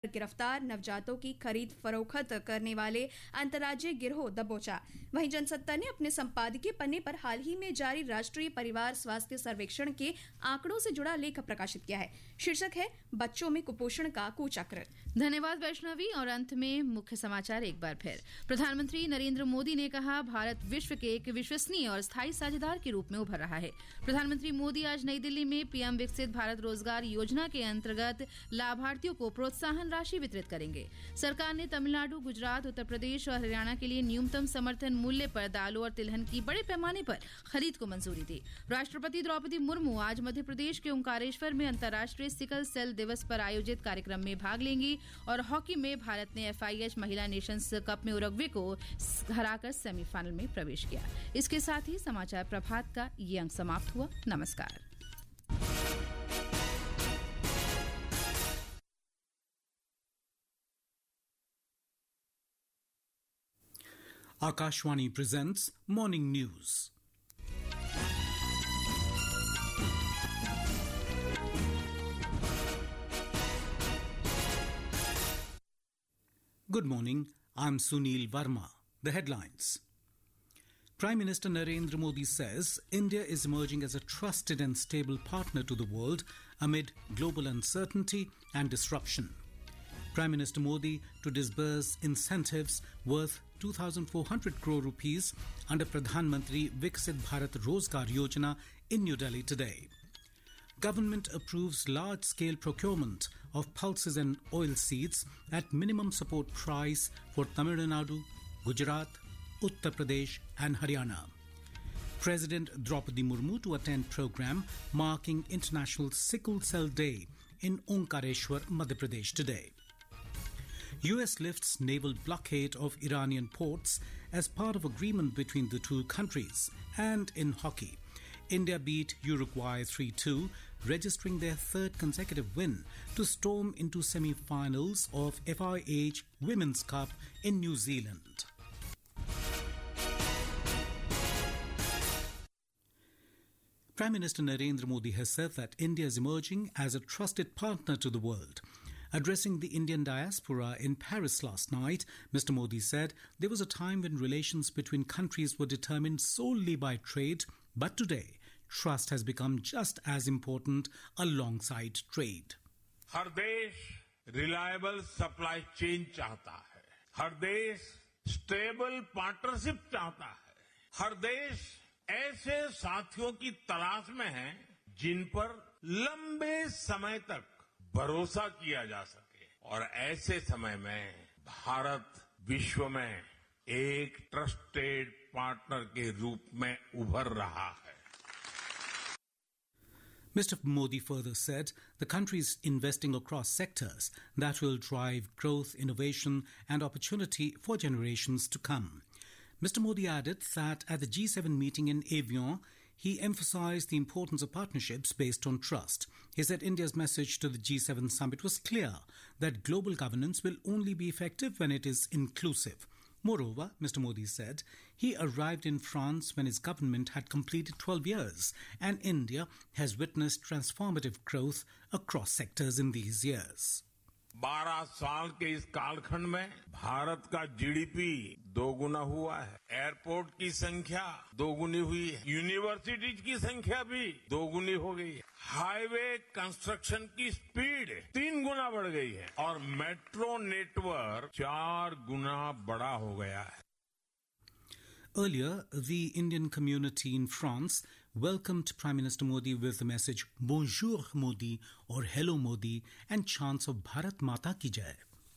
गिरफ्तार नवजातों की खरीद फरोख्त करने वाले अंतर्राज्यीय गिरोह दबोचा। वहीं जनसत्ता ने अपने संपादकीय पन्ने पर हाल ही में जारी राष्ट्रीय परिवार स्वास्थ्य सर्वेक्षण के आंकड़ों से जुड़ा लेख प्रकाशित किया है। शीर्षक है बच्चों में कुपोषण का कुचक्र। धन्यवाद वैष्णवी। और अंत में मुख्य समाचार एक बार फिर। प्रधानमंत्री नरेंद्र मोदी ने कहा, भारत विश्व के एक विश्वसनीय और स्थायी साझेदार के रूप में उभर रहा है। प्रधानमंत्री मोदी आज नई दिल्ली में पीएम विकसित भारत रोजगार योजना के अंतर्गत लाभार्थियों को प्रोत्साहन राशि वितरित करेंगे। सरकार ने तमिलनाडु, गुजरात, उत्तर प्रदेश और हरियाणा के लिए न्यूनतम समर्थन मूल्य पर दालों और तिलहन की बड़े पैमाने पर खरीद को मंजूरी दी। राष्ट्रपति द्रौपदी मुर्मू आज मध्य प्रदेश के ओंकारेश्वर में अंतर्राष्ट्रीय सिकल सेल दिवस पर आयोजित कार्यक्रम में भाग लेंगी। और हॉकी में भारत ने FIH महिला नेशंस कप में उरुग्वे को हराकर सेमीफाइनल में प्रवेश किया। इसके साथ ही समाचार प्रभात का ये अंक समाप्त हुआ। नमस्कार। Akashwani presents Morning News. Good morning, I'm Sunil Verma. The headlines. Prime Minister Narendra Modi says India is emerging as a trusted and stable partner to the world amid global uncertainty and disruption. Prime Minister Modi to disburse incentives worth 2,400 crore rupees under Pradhan Mantri Viksit Bharat Rozgar Yojana in New Delhi today. Government approves large-scale procurement of pulses and oilseeds at minimum support price for Tamil Nadu, Gujarat, Uttar Pradesh and Haryana. President Draupadi Murmu to attend program marking International Sickle Cell Day in Omkareshwar, Madhya Pradesh today. US lifts naval blockade of Iranian ports as part of agreement between the two countries. And in hockey, India beat Uruguay 3-2, registering their third consecutive win to storm into semi-finals of FIH Women's Cup in New Zealand. Prime Minister Narendra Modi has said that India is emerging as a trusted partner to the world. Addressing the Indian diaspora in Paris last night, Mr. Modi said there was a time when relations between countries were determined solely by trade, but today trust has become just as important alongside trade. हर देश reliable supply chain चाहता है, हर देश stable partnership चाहता है, हर देश ऐसे साथियों की तलाश में है जिन पर लंबे समय तक भरोसा किया जा सके। और ऐसे समय में भारत विश्व में एक ट्रस्टेड पार्टनर के रूप में उभर रहा है। Mr. Modi further said the country is investing across sectors that will drive growth, innovation and opportunity for generations to come. Mr. Modi added that at the G7 meeting in Evian, he emphasized the importance of partnerships based on trust. He said India's message to the G7 summit was clear that global governance will only be effective when it is inclusive. Moreover, Mr. Modi said he arrived in France when his government had completed 12 years and India has witnessed transformative growth across sectors in these years. 12 साल के इस कालखंड में भारत का GDP दोगुना हुआ है, airport की संख्या दोगुनी हुई है, यूनिवर्सिटीज की संख्या भी दोगुनी हो गई है, हाईवे कंस्ट्रक्शन की स्पीड 3 गुना बढ़ गई है और मेट्रो नेटवर्क 4 गुना बड़ा हो गया है. Earlier, the Indian community in France welcomed Prime Minister Modi with the message Bonjour Modi or Hello Modi and chants of Bharat Mata Ki Jai.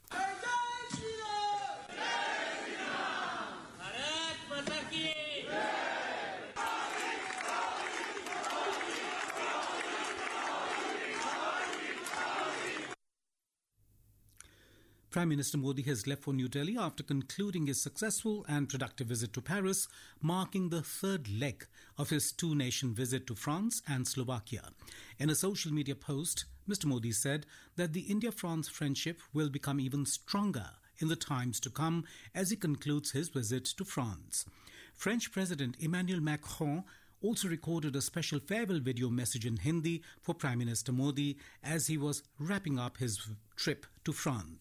Prime Minister Modi has left for New Delhi after concluding his successful and productive visit to Paris, marking the third leg of his two-nation visit to France and Slovakia. In a social media post, Mr. Modi said that the India-France friendship will become even stronger in the times to come as he concludes his visit to France. French President Emmanuel Macron also recorded a special farewell video message in Hindi for Prime Minister Modi as he was wrapping up his trip to France.